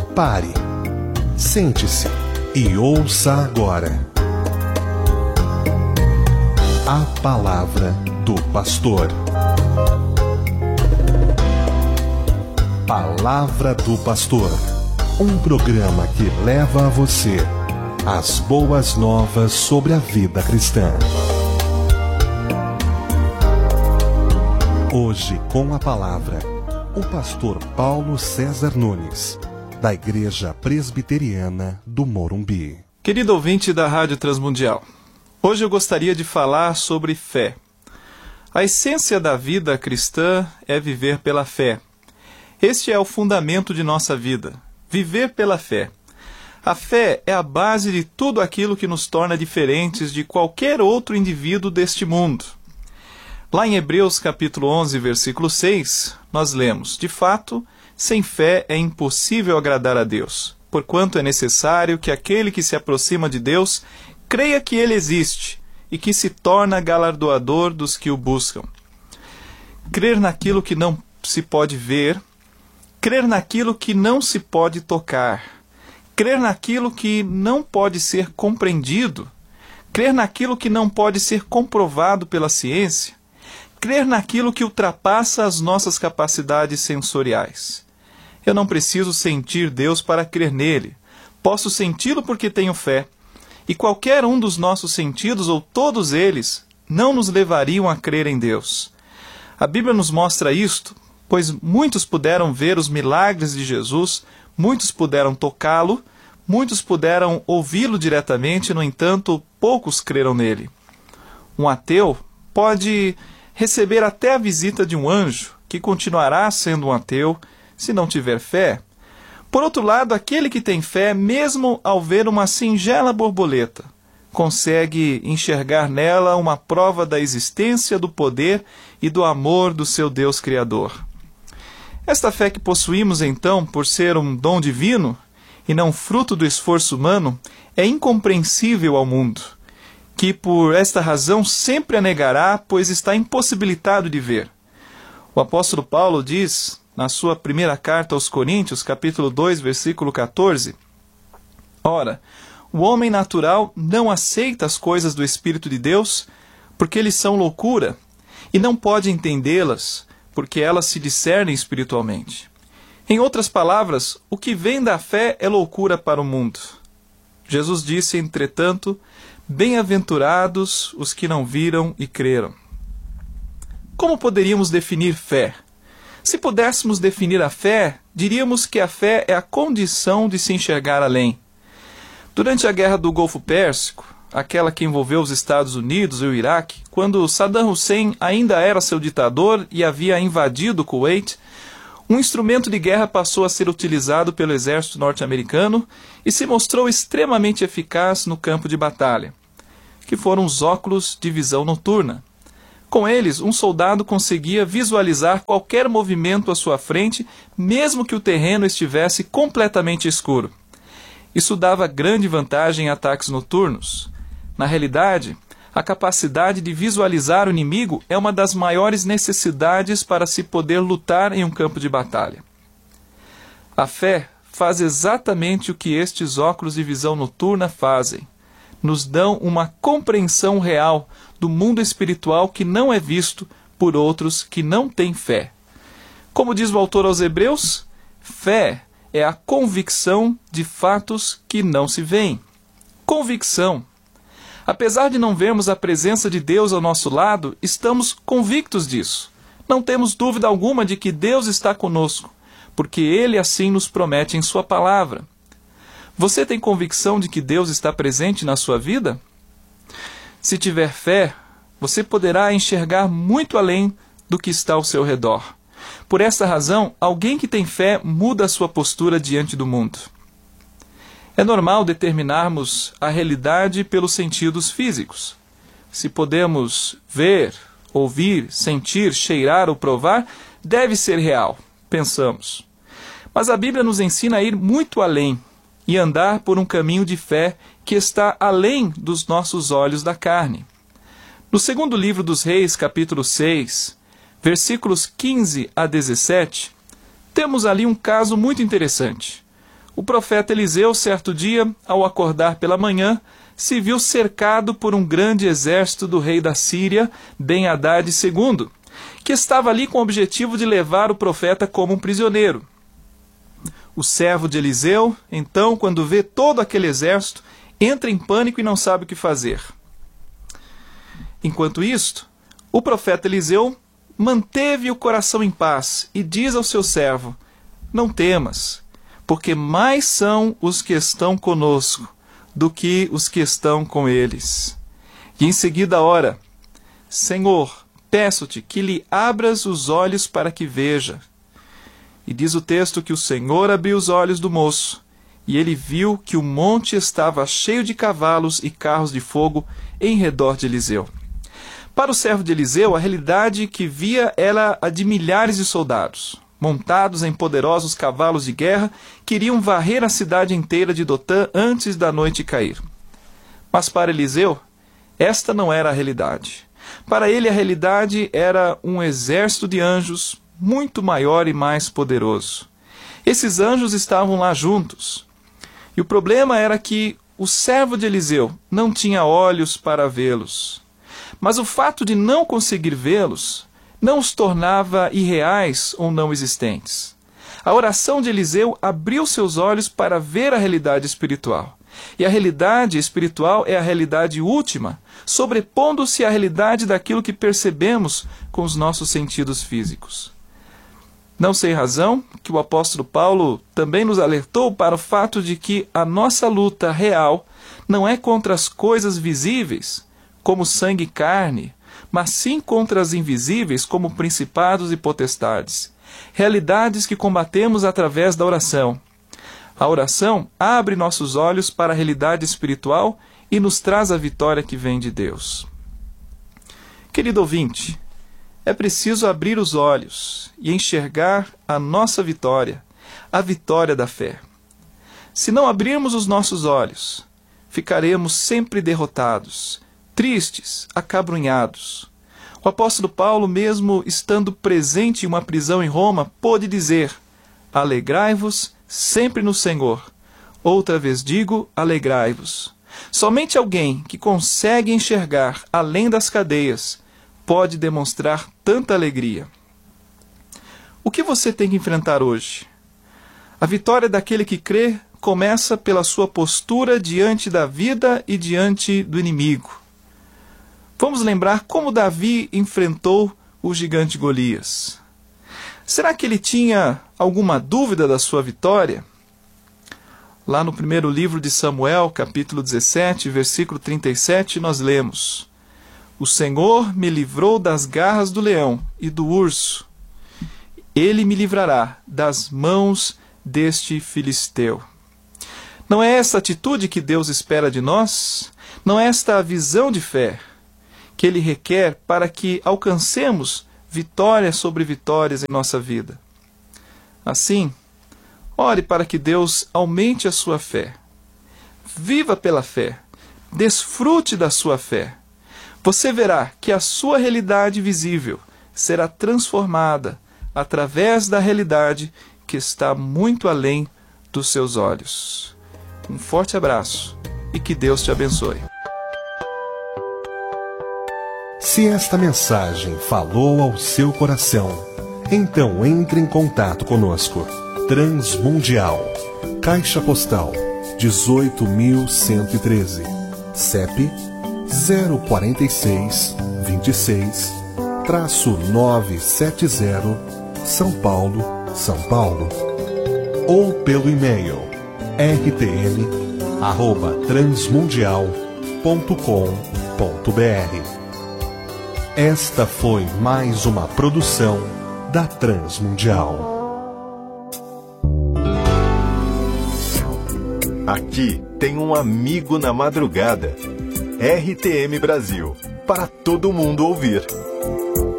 Pare, sente-se e ouça agora a Palavra do Pastor. Palavra do Pastor, um programa que leva a você as boas novas sobre a vida cristã. Hoje, com a palavra, o pastor Paulo César Nunes, da Igreja Presbiteriana do Morumbi. Querido ouvinte da Rádio Transmundial, hoje eu gostaria de falar sobre fé. A essência da vida cristã é viver pela fé. Este é o fundamento de nossa vida, viver pela fé. A fé é a base de tudo aquilo que nos torna diferentes de qualquer outro indivíduo deste mundo. Lá em Hebreus capítulo 11, versículo 6, nós lemos: de fato, sem fé é impossível agradar a Deus, porquanto é necessário que aquele que se aproxima de Deus creia que Ele existe e que se torna galardoador dos que o buscam. Crer naquilo que não se pode ver, crer naquilo que não se pode tocar, crer naquilo que não pode ser compreendido, crer naquilo que não pode ser comprovado pela ciência, crer naquilo que ultrapassa as nossas capacidades sensoriais. Eu não preciso sentir Deus para crer nele. Posso senti-lo porque tenho fé. E qualquer um dos nossos sentidos, ou todos eles, não nos levariam a crer em Deus. A Bíblia nos mostra isto, pois muitos puderam ver os milagres de Jesus, muitos puderam tocá-lo, muitos puderam ouvi-lo diretamente, no entanto, poucos creram nele. Um ateu pode receber até a visita de um anjo, que continuará sendo um ateu se não tiver fé. Por outro lado, aquele que tem fé, mesmo ao ver uma singela borboleta, consegue enxergar nela uma prova da existência, do poder e do amor do seu Deus Criador. Esta fé que possuímos, então, por ser um dom divino e não fruto do esforço humano, é incompreensível ao mundo, que por esta razão sempre a negará, pois está impossibilitado de ver. O apóstolo Paulo diz, na sua primeira carta aos Coríntios, capítulo 2, versículo 14, ora, o homem natural não aceita as coisas do Espírito de Deus, porque eles são loucura, e não pode entendê-las, porque elas se discernem espiritualmente. Em outras palavras, o que vem da fé é loucura para o mundo. Jesus disse, entretanto, bem-aventurados os que não viram e creram. Como poderíamos definir fé? Se pudéssemos definir a fé, diríamos que a fé é a condição de se enxergar além. Durante a Guerra do Golfo Pérsico, aquela que envolveu os Estados Unidos e o Iraque, quando Saddam Hussein ainda era seu ditador e havia invadido o Kuwait, um instrumento de guerra passou a ser utilizado pelo exército norte-americano e se mostrou extremamente eficaz no campo de batalha, que foram os óculos de visão noturna. Com eles, um soldado conseguia visualizar qualquer movimento à sua frente, mesmo que o terreno estivesse completamente escuro. Isso dava grande vantagem em ataques noturnos. Na realidade, a capacidade de visualizar o inimigo é uma das maiores necessidades para se poder lutar em um campo de batalha. A fé faz exatamente o que estes óculos de visão noturna fazem. Nos dão uma compreensão real do mundo espiritual que não é visto por outros que não têm fé. Como diz o autor aos Hebreus, fé é a convicção de fatos que não se veem. Convicção. Apesar de não vermos a presença de Deus ao nosso lado, estamos convictos disso. Não temos dúvida alguma de que Deus está conosco, porque Ele assim nos promete em Sua palavra. Você tem convicção de que Deus está presente na sua vida? Se tiver fé, você poderá enxergar muito além do que está ao seu redor. Por esta razão, alguém que tem fé muda a sua postura diante do mundo. É normal determinarmos a realidade pelos sentidos físicos. Se podemos ver, ouvir, sentir, cheirar ou provar, deve ser real, pensamos. Mas a Bíblia nos ensina a ir muito além e andar por um caminho de fé que está além dos nossos olhos da carne. No segundo livro dos Reis, capítulo 6, versículos 15 a 17, temos ali um caso muito interessante. O profeta Eliseu, certo dia, ao acordar pela manhã, se viu cercado por um grande exército do rei da Síria, Ben-Hadad II, que estava ali com o objetivo de levar o profeta como um prisioneiro. O servo de Eliseu, então, quando vê todo aquele exército, entra em pânico e não sabe o que fazer. Enquanto isto, o profeta Eliseu manteve o coração em paz e diz ao seu servo: não temas, porque mais são os que estão conosco do que os que estão com eles. E em seguida ora: Senhor, peço-te que lhe abras os olhos para que veja. E diz o texto que o Senhor abriu os olhos do moço, e ele viu que o monte estava cheio de cavalos e carros de fogo em redor de Eliseu. Para o servo de Eliseu, a realidade que via era a de milhares de soldados, montados em poderosos cavalos de guerra, que iriam varrer a cidade inteira de Dotã antes da noite cair. Mas para Eliseu, esta não era a realidade. Para ele, a realidade era um exército de anjos muito maior e mais poderoso. Esses anjos estavam lá juntos. E o problema era que o servo de Eliseu não tinha olhos para vê-los. Mas o fato de não conseguir vê-los não os tornava irreais ou não existentes. A oração de Eliseu abriu seus olhos para ver a realidade espiritual. E a realidade espiritual é a realidade última, sobrepondo-se à realidade daquilo que percebemos com os nossos sentidos físicos. Não sem razão que o apóstolo Paulo também nos alertou para o fato de que a nossa luta real não é contra as coisas visíveis, como sangue e carne, mas sim contra as invisíveis, como principados e potestades. Realidades que combatemos através da oração. A oração abre nossos olhos para a realidade espiritual e nos traz a vitória que vem de Deus. Querido ouvinte, é preciso abrir os olhos e enxergar a nossa vitória, a vitória da fé. Se não abrirmos os nossos olhos, ficaremos sempre derrotados, tristes, acabrunhados. O apóstolo Paulo, mesmo estando presente em uma prisão em Roma, pôde dizer: alegrai-vos sempre no Senhor. Outra vez digo, alegrai-vos. Somente alguém que consegue enxergar além das cadeias pode demonstrar tanta alegria. O que você tem que enfrentar hoje? A vitória daquele que crê começa pela sua postura diante da vida e diante do inimigo. Vamos lembrar como Davi enfrentou o gigante Golias. Será que ele tinha alguma dúvida da sua vitória? Lá no primeiro livro de Samuel, capítulo 17, versículo 37, nós lemos: O Senhor me livrou das garras do leão e do urso. Ele me livrará das mãos deste filisteu. Não é essa atitude que Deus espera de nós? Não é esta a visão de fé que Ele requer para que alcancemos vitórias sobre vitórias em nossa vida? Assim, ore para que Deus aumente a sua fé. Viva pela fé. Desfrute da sua fé. Você verá que a sua realidade visível será transformada através da realidade que está muito além dos seus olhos. Um forte abraço e que Deus te abençoe. Se esta mensagem falou ao seu coração, então entre em contato conosco. Transmundial, Caixa Postal 18.113, CEP 046 26-970, São Paulo, São Paulo. Ou pelo e-mail rtm@transmundial.com.br. Esta foi mais uma produção da Transmundial. Aqui tem um amigo na madrugada. RTM Brasil, para todo mundo ouvir.